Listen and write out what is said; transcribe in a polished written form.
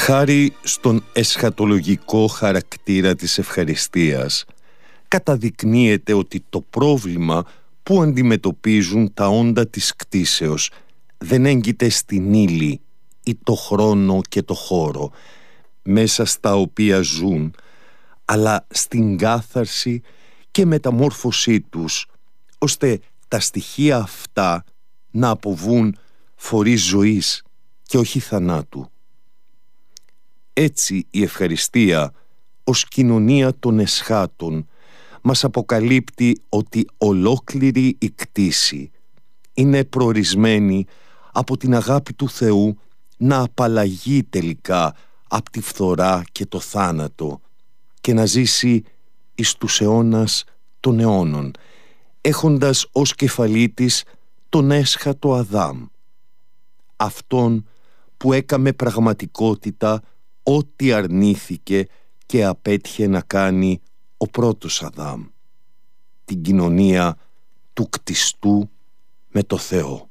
Χάρη στον εσχατολογικό χαρακτήρα της ευχαριστίας, καταδεικνύεται ότι το πρόβλημα που αντιμετωπίζουν τα όντα της κτήσεως δεν έγκυται στην ύλη ή το χρόνο και το χώρο μέσα στα οποία ζουν, αλλά στην κάθαρση και μεταμόρφωσή τους, ώστε τα στοιχεία αυτά να αποβούν φορείς ζωής και όχι θανάτου. Έτσι η ευχαριστία ως κοινωνία των εσχάτων μας αποκαλύπτει ότι ολόκληρη η κτήση είναι προορισμένη από την αγάπη του Θεού να απαλλαγεί τελικά από τη φθορά και το θάνατο και να ζήσει εις τους αιώνας των αιώνων, έχοντας ως κεφαλή της τον έσχατο Αδάμ, αυτόν που έκαμε πραγματικότητα ό,τι αρνήθηκε και απέτυχε να κάνει ο πρώτος Αδάμ, την κοινωνία του κτιστού με το Θεό.